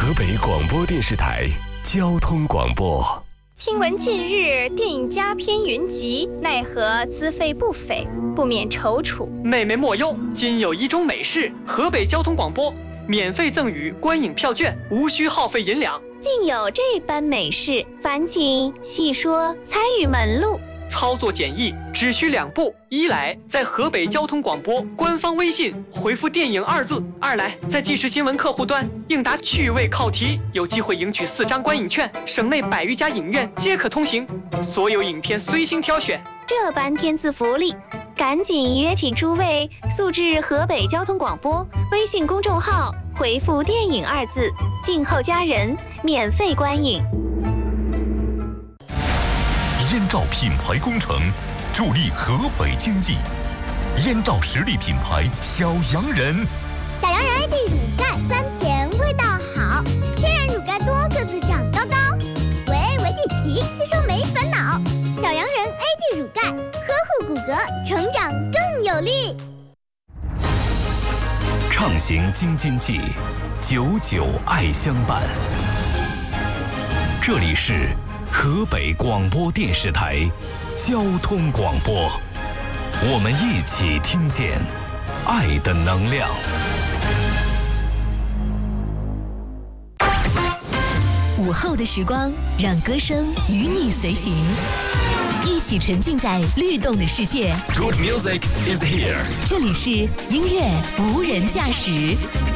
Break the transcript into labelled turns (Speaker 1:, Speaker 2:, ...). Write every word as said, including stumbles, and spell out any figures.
Speaker 1: 河北广播电视台交通广播。
Speaker 2: 听闻近日电影佳片云集，奈何资费不菲，不免踌躇。
Speaker 3: 妹妹莫忧，今有一种美事，河北交通广播免费赠予观影票券，无需耗费银两。
Speaker 2: 竟有这般美事，烦请细说参与门路。
Speaker 3: 操作简易，只需两步：一来在河北交通广播官方微信回复电影二字；二来在即时新闻客户端应答趣味考题，有机会赢取四张观影券，省内百余家影院皆可通行，所有影片随心挑选。
Speaker 2: 这般天赐福利，赶紧约起诸位速至河北交通广播微信公众号回复电影二字，静候佳人，免费观影。
Speaker 4: 燕赵品牌工程助力河北经济，燕赵实力品牌小洋人。
Speaker 5: 小洋人 A D 乳钙酸甜味道好，天然乳钙多，个子长高高，维维地奇吸收没烦恼。小洋人 A D 乳钙呵护骨骼，成长更有力。
Speaker 1: 畅行京津冀，久久爱相伴。这里是河北广播电视台交通广播，我们一起听见爱的能量。
Speaker 6: 午后的时光，让歌声与你随行，一起沉浸在律动的世界。
Speaker 1: Good music is here。
Speaker 6: 这里是音乐无人驾驶。